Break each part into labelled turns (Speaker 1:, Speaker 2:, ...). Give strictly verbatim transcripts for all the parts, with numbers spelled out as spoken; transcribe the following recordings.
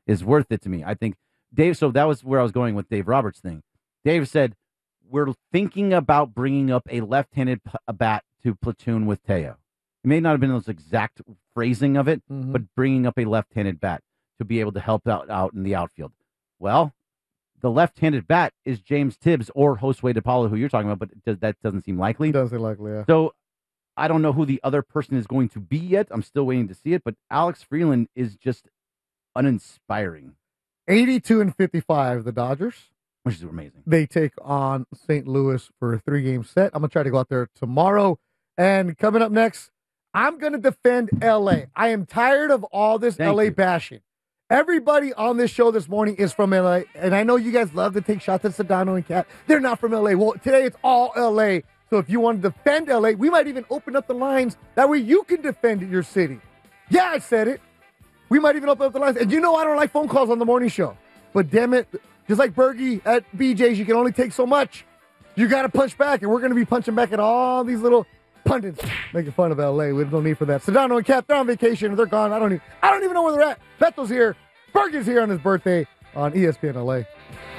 Speaker 1: is worth it to me. I think Dave, so that was where I was going with Dave Roberts' thing. Dave said, we're thinking about bringing up a left-handed p- a bat to platoon with Teo. It may not have been those exact phrasing of it,
Speaker 2: mm-hmm.
Speaker 1: but bringing up a left-handed bat to be able to help out, out in the outfield. Well, the left-handed bat is James Tibbs or Josue DePaulo, who you're talking about, but does, that doesn't seem likely.
Speaker 2: It doesn't seem likely, yeah.
Speaker 1: So I don't know who the other person is going to be yet. I'm still waiting to see it, but Alex Freeland is just uninspiring.
Speaker 2: eighty-two and fifty-five, the Dodgers.
Speaker 1: Which is amazing.
Speaker 2: They take on Saint Louis for a three-game set. I'm going to try to go out there tomorrow. And coming up next, I'm going to defend L A. I am tired of all this
Speaker 1: Thank
Speaker 2: L A
Speaker 1: you.
Speaker 2: bashing. Everybody on this show this morning is from L A, and I know you guys love to take shots at Sedano and Cat. They're not from L A. Well, today it's all L A. So if you want to defend L A, we might even open up the lines. That way you can defend your city. Yeah, I said it. We might even open up the lines. And you know I don't like phone calls on the morning show. But damn it, just like Bergie at B J's, you can only take so much. You got to punch back, and we're going to be punching back at all these little pundits making fun of L A. We have no need for that. Sedano and Cat, they're on vacation. They're gone. I don't even, I don't even know where they're at. Beto's here. Bergie's here on his birthday on E S P N L A.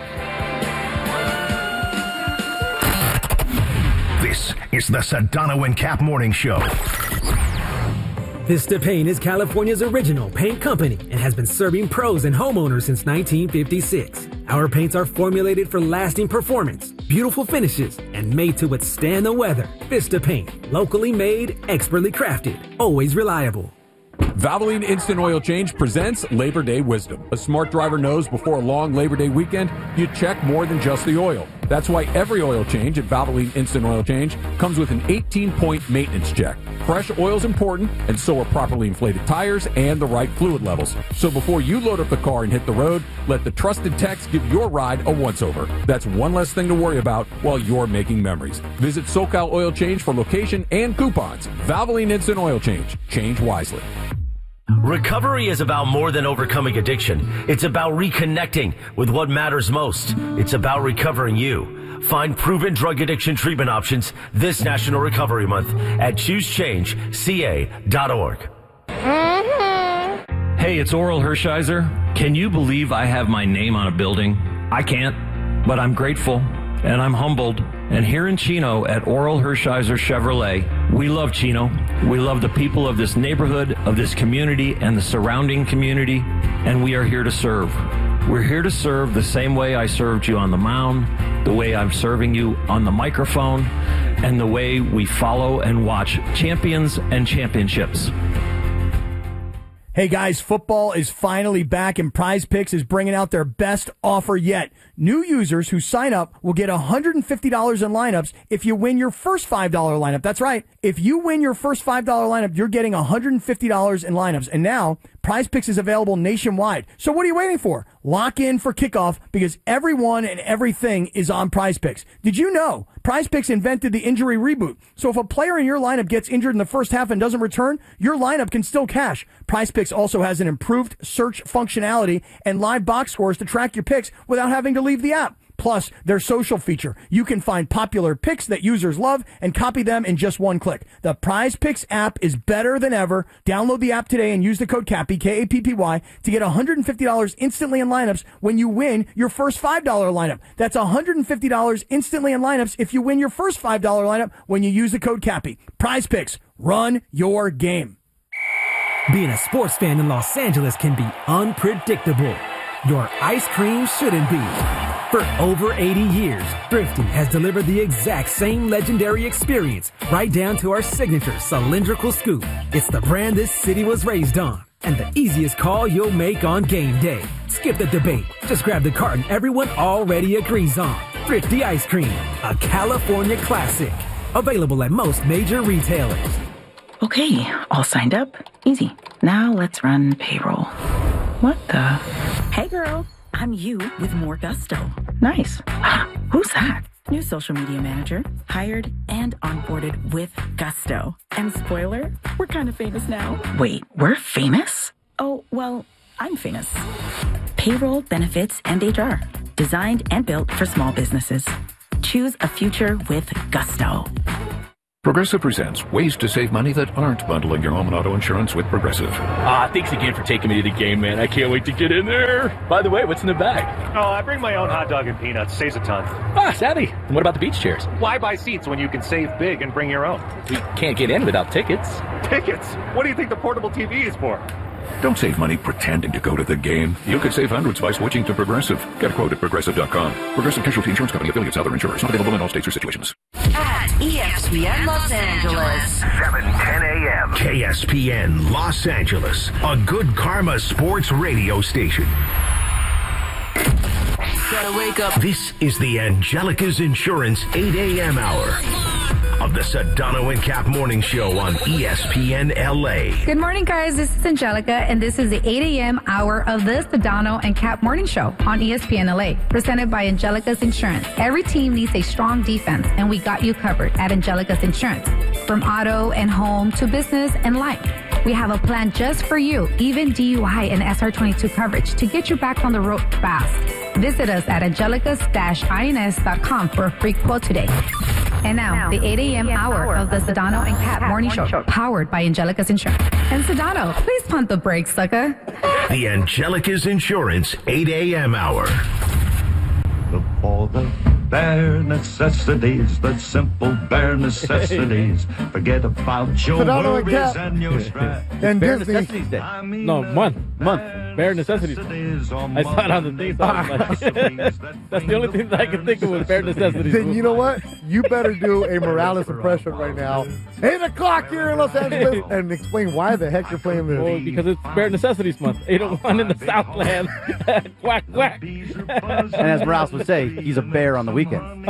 Speaker 3: This is the Sedano and Cap Morning Show.
Speaker 4: Vista Paint is California's original paint company and has been serving pros and homeowners since nineteen fifty-six. Our paints are formulated for lasting performance, beautiful finishes, and made to withstand the weather. Vista Paint, locally made, expertly crafted, always reliable.
Speaker 5: Valvoline Instant Oil Change presents Labor Day Wisdom. A smart driver knows before a long Labor Day weekend, you check more than just the oil. That's why every oil change at Valvoline Instant Oil Change comes with an eighteen-point maintenance check. Fresh oil is important, and so are properly inflated tires and the right fluid levels. So before you load up the car and hit the road, let the trusted techs give your ride a once-over. That's one less thing to worry about while you're making memories. Visit SoCal Oil Change for location and coupons. Valvoline Instant Oil Change. Change wisely.
Speaker 6: Recovery is about more than overcoming addiction. It's about reconnecting with what matters most. It's about recovering you. Find proven drug addiction treatment options this National Recovery Month at choose change c a dot org.
Speaker 7: Hey, it's Oral Hershiser. Can you believe I have my name on a building? I can't, but I'm grateful and I'm humbled. And here in Chino at Oral Hershiser Chevrolet, we love Chino. We love the people of this neighborhood, of this community, and the surrounding community, and we are here to serve. We're here to serve the same way I served you on the mound, the way I'm serving you on the microphone, and the way we follow and watch champions and championships.
Speaker 8: Hey guys, football is finally back and Prize Picks is bringing out their best offer yet. New users who sign up will get one hundred fifty dollars in lineups if you win your first five dollars lineup. That's right. If you win your first five dollars lineup, you're getting one hundred fifty dollars in lineups. And now, Prize Picks is available nationwide. So what are you waiting for? Lock in for kickoff because everyone and everything is on Prize Picks. Did you know Prize Picks invented the injury reboot? So if a player in your lineup gets injured in the first half and doesn't return, your lineup can still cash. Prize Picks also has an improved search functionality and live box scores to track your picks without having to leave the app. Plus, their social feature. You can find popular picks that users love and copy them in just one click. The Prize Picks app is better than ever. Download the app today and use the code CAPPY, K A P P Y, to get one hundred fifty dollars instantly in lineups when you win your first five dollars lineup. That's one hundred fifty dollars instantly in lineups if you win your first five dollars lineup when you use the code CAPPY. Prize Picks. Run your game.
Speaker 4: Being a sports fan in Los Angeles can be unpredictable. Your ice cream shouldn't be. For over eighty years, Thrifty has delivered the exact same legendary experience, right down to our signature cylindrical scoop. It's the brand this city was raised on, and the easiest call you'll make on game day. Skip the debate. Just grab the carton everyone already agrees on. Thrifty Ice Cream, a California classic. Available at most major retailers.
Speaker 9: Okay, all signed up. Easy. Now let's run payroll. What the?
Speaker 10: Hey girl, I'm you with more gusto.
Speaker 9: Nice. Who's that?
Speaker 10: New social media manager, hired and onboarded with gusto. And spoiler, we're kind of famous now.
Speaker 9: Wait, we're famous?
Speaker 10: Oh, well, I'm famous. Payroll, benefits, and H R. Designed and built for small businesses. Choose a future with gusto.
Speaker 11: Progressive presents ways to save money that aren't bundling your home and auto insurance with Progressive.
Speaker 12: Ah, thanks again for taking me to the game, man. I can't wait to get in there. By the way, what's in the bag?
Speaker 13: Oh, I bring my own hot dog and peanuts. Saves a ton.
Speaker 12: Ah, savvy. And what about the beach chairs?
Speaker 13: Why buy seats when you can save big and bring your own?
Speaker 12: We can't get in without tickets.
Speaker 13: Tickets? What do you think the portable T V is for?
Speaker 11: Don't save money pretending to go to the game. You could save hundreds by switching to Progressive. Get a quote at Progressive dot com. Progressive Casualty Insurance Company, affiliates, other insurers. Not available in all states or situations.
Speaker 14: At E S P N Los Angeles.
Speaker 3: seven ten a.m. K S P N Los Angeles. A good karma sports radio station.
Speaker 14: Gotta wake up.
Speaker 3: This is the Angelica's Insurance eight a.m. hour of the Sedano and Cap Morning Show on E S P N L A.
Speaker 15: Good morning, guys. This is Angelica, and this is the eight a.m. hour of the Sedano and Cap Morning Show on E S P N L A, presented by Angelica's Insurance. Every team needs a strong defense, and we got you covered at Angelica's Insurance. From auto and home to business and life, we have a plan just for you, even D U I and S R twenty-two coverage to get you back on the road fast. Visit us at angelicas dash ins dot com for a free quote today. And now, the eight a.m. hour of the Sedano and Cap Morning Show, powered by Angelica's Insurance. And Sedano, please pump the brakes, sucker.
Speaker 3: The Angelica's Insurance eight a.m. hour.
Speaker 16: For the bare necessities, the simple bare necessities. Forget about your
Speaker 2: Sedano and
Speaker 16: worries
Speaker 2: Cap.
Speaker 16: and your strife.
Speaker 2: And
Speaker 1: Bare
Speaker 2: Disney.
Speaker 1: Necessities Day.
Speaker 17: No, month.
Speaker 1: Month.
Speaker 17: Bare necessities. I saw it on the thing. So I was like, that's the only thing that I can think of with bare necessities.
Speaker 2: Then you know what? You better do a Morales impression right now. Eight o'clock here in Los Angeles, and explain why the heck you're playing this.
Speaker 17: Well, because it's bare necessities month. eight oh one in the Southland. Quack, quack.
Speaker 1: And as Morales would say, he's a bear on the weekend.
Speaker 2: Oh,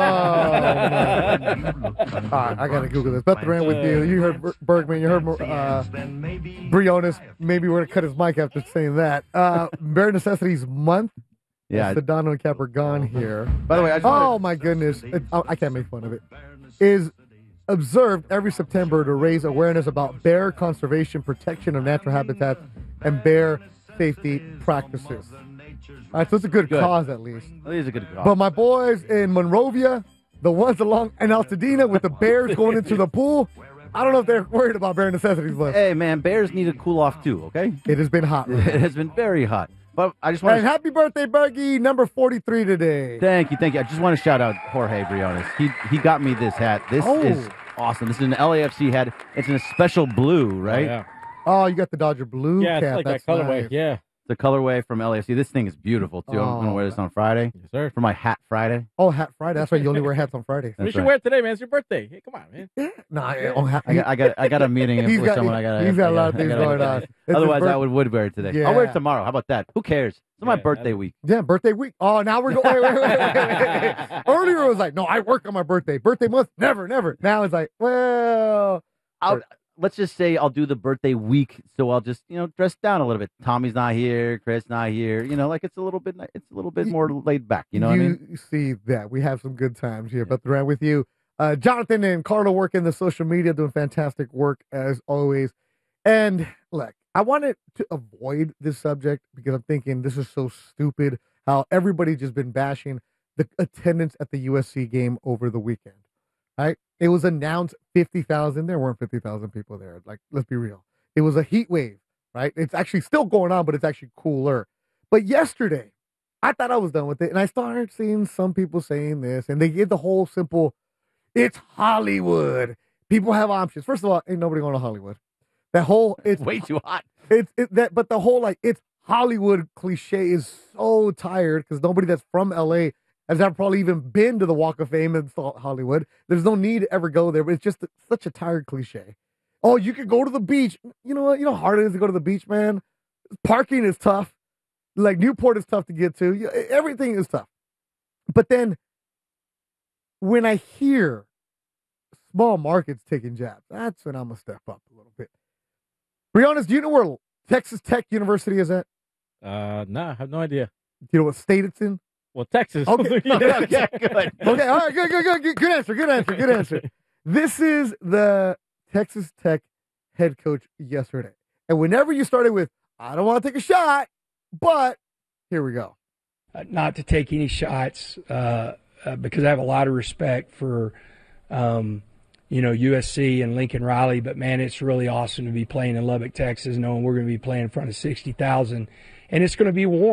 Speaker 2: man. All right, I gotta Google this. Beth Duran with you. You heard Ber- Bergman. You heard uh, Briones. Maybe we're gonna cut his mic after saying that. Uh, Bare Necessities Month.
Speaker 1: Yeah.
Speaker 2: Sedano and Cap are gone here.
Speaker 1: By the way, I just
Speaker 2: oh
Speaker 1: wanted-
Speaker 2: my goodness, it, I, I can't make fun of it. Is observed every September to raise awareness about bear conservation, protection of natural habitats, and bear safety practices. All right, so it's a good,
Speaker 1: Good.
Speaker 2: cause at least.
Speaker 1: It is a good cause.
Speaker 2: But my boys in Monrovia, the ones along in Altadena with the bears going into the pool, I don't know if they're worried about bare necessities, but
Speaker 1: Hey, man, bears need to cool off too, okay?
Speaker 2: it has been hot.
Speaker 1: It has been very hot. But I just want
Speaker 2: And
Speaker 1: to...
Speaker 2: happy birthday, Bergie, number forty-three today.
Speaker 1: Thank you, thank you. I just want to shout out Jorge Briones. He he got me this hat. This
Speaker 2: Oh.
Speaker 1: is awesome. This is an L A F C hat. It's in a special blue, right?
Speaker 17: Oh, yeah.
Speaker 2: Oh, you got the Dodger blue
Speaker 17: Yeah,
Speaker 2: cap.
Speaker 17: it's like
Speaker 2: That's
Speaker 17: that colorway.
Speaker 2: nice.
Speaker 17: Yeah.
Speaker 1: The colorway from L A F C. This thing is beautiful, too. I'm going to wear this on Friday.
Speaker 17: Yes, sir.
Speaker 1: For my Hat Friday.
Speaker 2: Oh, Hat Friday. That's right. You only wear hats on Friday.
Speaker 17: We
Speaker 1: That's
Speaker 17: should
Speaker 1: right.
Speaker 17: wear it today, man. It's your birthday. Hey, come on, man.
Speaker 2: Nah, I, oh, hat,
Speaker 1: I got, I got, I got a meeting
Speaker 2: He's
Speaker 1: with
Speaker 2: got-
Speaker 1: someone. I got.
Speaker 2: he's got a lot
Speaker 1: I
Speaker 2: of things
Speaker 1: gotta-
Speaker 2: going on. It's his
Speaker 1: Otherwise,
Speaker 2: birth-
Speaker 1: I would, would wear it today. I'll wear
Speaker 2: Yeah.
Speaker 1: it tomorrow. How about that? Who cares? It's my
Speaker 17: Yeah,
Speaker 1: birthday
Speaker 17: that's-
Speaker 1: week.
Speaker 2: Yeah, birthday week. Oh, now we're going. Wait, wait, wait, wait, wait, wait. Earlier it was like, no, I work on my birthday. Birthday month, never, never. Now it's like, well,
Speaker 1: I'll, let's just say I'll do the birthday week, so I'll just you know dress down a little bit. Tommy's not here, Chris not here. You know, like it's a little bit, it's a little bit more laid back. You know what I mean?
Speaker 2: You see that we have some good times here. But around with you, uh, Jonathan and Carlo work in the social media, doing fantastic work as always. And look, I wanted to avoid this subject because I'm thinking this is so stupid. How everybody just been bashing the attendance at the U S C game over the weekend. Right? It was announced fifty thousand. There weren't fifty thousand people there. Like, let's be real. It was a heat wave, right? It's actually still going on, but it's actually cooler. But yesterday, I thought I was done with it, and I started seeing some people saying this, and they give the whole simple, it's Hollywood. People have options. First of all, ain't nobody going to Hollywood. That whole, it's
Speaker 1: way too hot.
Speaker 2: It's it, that, but the whole like it's Hollywood cliche is so tired because nobody that's from L A has ever probably even been to the Walk of Fame in Hollywood. There's no need to ever go there, but it's just such a tired cliche. Oh, you could go to the beach. You know what? You know how hard it is to go to the beach, man? Parking is tough. Like, Newport is tough to get to. You- Everything is tough. But then, when I hear small markets taking jabs, that's when I'm going to step up a little bit. Be honest, do you know where Texas Tech University is at?
Speaker 17: Uh, nah, I have no idea.
Speaker 2: Do you know what state it's in?
Speaker 17: Well, Texas.
Speaker 2: Okay.
Speaker 17: Yeah.
Speaker 1: Okay, good.
Speaker 2: Okay, all right, good, good, good, good, good answer, good answer, good answer. This is the Texas Tech head coach yesterday. And whenever you started with, I don't want to take a shot, but here we go.
Speaker 18: Uh, not to take any shots uh, uh, because I have a lot of respect for, um, you know, U S C and Lincoln Riley. But, man, it's really awesome to be playing in Lubbock, Texas, knowing we're going to be playing in front of sixty thousand. And it's going to be warm.